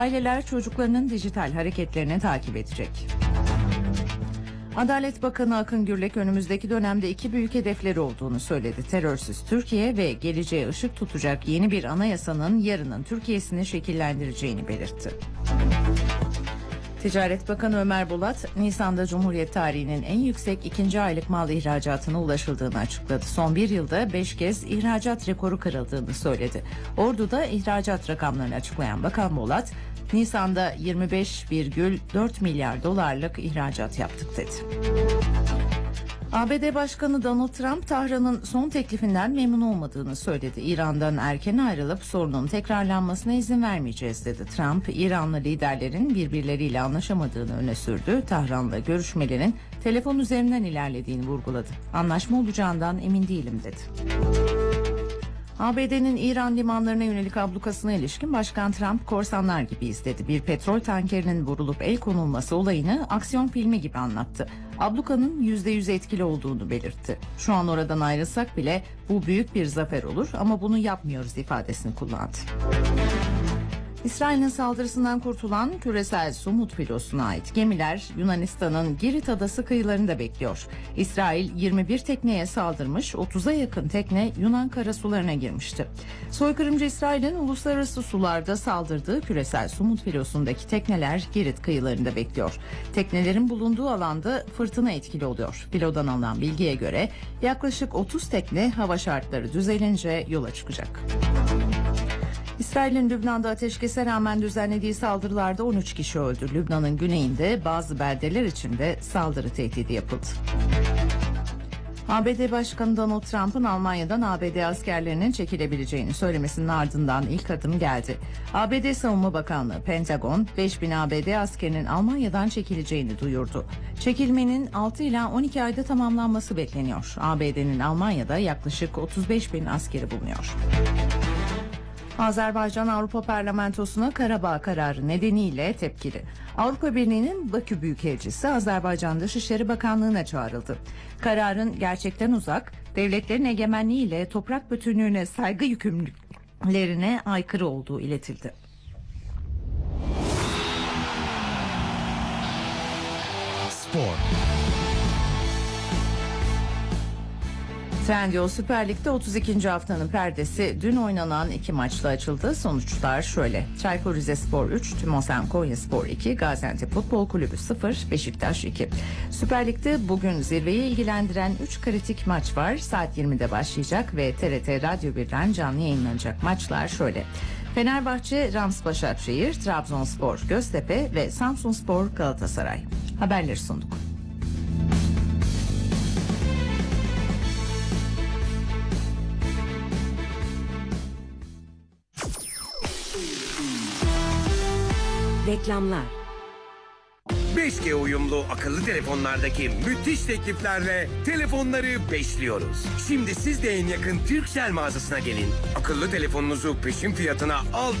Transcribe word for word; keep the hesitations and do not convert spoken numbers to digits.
Aileler çocuklarının dijital hareketlerini takip edecek. Adalet Bakanı Akın Gürlek önümüzdeki dönemde iki büyük hedefleri olduğunu söyledi. Terörsüz Türkiye ve geleceğe ışık tutacak yeni bir anayasanın yarının Türkiye'sini şekillendireceğini belirtti. Ticaret Bakanı Ömer Bolat, Nisan'da Cumhuriyet tarihinin en yüksek ikinci aylık mal ihracatına ulaşıldığını açıkladı. Son bir yılda beş kez ihracat rekoru kırıldığını söyledi. Ordu'da ihracat rakamlarını açıklayan Bakan Bolat, Nisan'da yirmi beş virgül dört milyar dolarlık ihracat yaptık dedi. A B D Başkanı Donald Trump, Tahran'ın son teklifinden memnun olmadığını söyledi. İran'dan erken ayrılıp sorunun tekrarlanmasına izin vermeyeceğiz dedi. Trump, İranlı liderlerin birbirleriyle anlaşamadığını öne sürdü. Tahran'la görüşmelerin telefon üzerinden ilerlediğini vurguladı. Anlaşma olacağından emin değilim dedi. A B D'nin İran limanlarına yönelik ablukasına ilişkin Başkan Trump, korsanlar gibiyiz dedi. Bir petrol tankerinin vurulup el konulması olayını aksiyon filmi gibi anlattı. Ablukanın yüzde yüz etkili olduğunu belirtti. Şu an oradan ayrılsak bile bu büyük bir zafer olur ama bunu yapmıyoruz ifadesini kullandı. İsrail'in saldırısından kurtulan küresel su mut filosuna ait gemiler Yunanistan'ın Girit adası kıyılarında bekliyor. İsrail yirmi bir tekneye saldırmış, otuza yakın tekne Yunan karasularına girmişti. Soykırımcı İsrail'in uluslararası sularda saldırdığı küresel su mut filosundaki tekneler Girit kıyılarında bekliyor. Teknelerin bulunduğu alanda fırtına etkili oluyor. Filodan alınan bilgiye göre yaklaşık otuz tekne hava şartları düzelince yola çıkacak. İsrail'in Lübnan'da ateşkese rağmen düzenlediği saldırılarda on üç kişi öldü. Lübnan'ın güneyinde bazı beldeler içinde saldırı tehdidi yapıldı. A B D Başkanı Donald Trump'ın Almanya'dan A B D askerlerinin çekilebileceğini söylemesinin ardından ilk adım geldi. A B D Savunma Bakanlığı Pentagon, beş bin A B D askerinin Almanya'dan çekileceğini duyurdu. Çekilmenin altı ila on iki ayda tamamlanması bekleniyor. A B D'nin Almanya'da yaklaşık otuz beş bin askeri bulunuyor. Azerbaycan Avrupa Parlamentosu'na Karabağ kararı nedeniyle tepkili. Avrupa Birliği'nin Bakü Büyükelçisi Azerbaycan Dışişleri Bakanlığı'na çağrıldı. Kararın gerçekten uzak, devletlerin egemenliğiyle toprak bütünlüğüne saygı yükümlülüklerine aykırı olduğu iletildi. Spor. Trendyol Süper Lig'de otuz ikinci haftanın perdesi dün oynanan iki maçla açıldı. Sonuçlar şöyle: Çaykur Rizespor üç, Tümosen Konyaspor iki, Gaziantep Futbol Kulübü sıfır, Beşiktaş iki. Süper Lig'de bugün zirveyi ilgilendiren üç kritik maç var. Saat yirmide başlayacak ve T R T Radyo birden canlı yayınlanacak maçlar şöyle: Fenerbahçe Rams Başakşehir, Trabzonspor Göztepe ve Samsunspor Galatasaray. Haberleri sunduk. Reklamlar. beş G uyumlu akıllı telefonlardaki müthiş tekliflerle telefonları beşliyoruz. Şimdi siz de en yakın Turkcell mağazasına gelin. Akıllı telefonunuzu peşin fiyatına al.